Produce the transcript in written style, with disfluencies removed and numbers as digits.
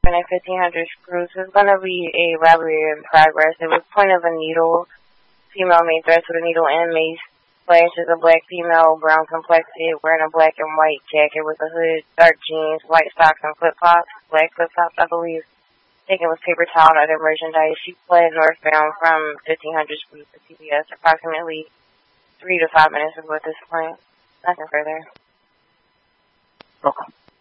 weapon at 1500 Spruce. It's going to be a robbery in progress. It was point of a needle. Female made threats with a needle and mace. Flash is a black female, brown complected, wearing a black and white jacket with a hood, dark jeans, white socks, and flip-flops. Black flip-flops, I believe. Taken with paper towel and other merchandise. She fled northbound from 1500 Spruce to CBS. Approximately 3 to 5 minutes ago at this point. Nothing further. Okay.